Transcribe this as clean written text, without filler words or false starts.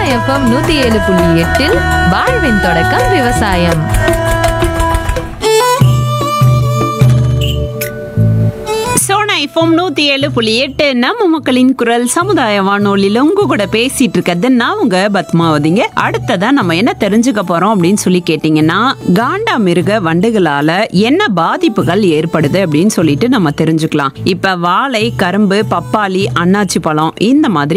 FM 107.8 வாழ்வின் தொடக்கம் விவசாயம். சோனா எஃப்எம் 107.8 நம்ம மக்களின் குரல் சமுதாய வானொலியில உங்க கூட பேசிட்டு இருக்கிறது நான் உங்க பத்மாவதிங்க. அடுத்ததா நம்ம என்ன தெரிஞ்சுக்க போறோம் அப்படின்னு சொல்லி கேட்டீங்கன்னா, காண்டா மிருக வண்டுகளால என்ன பாதிப்புகள் ஏற்படுது அப்படின்னு சொல்லிட்டு நம்ம தெரிஞ்சுக்கலாம். இப்ப வாழை, கரும்பு, பப்பாளி, அன்னாச்சி பழம் இந்த மாதிரி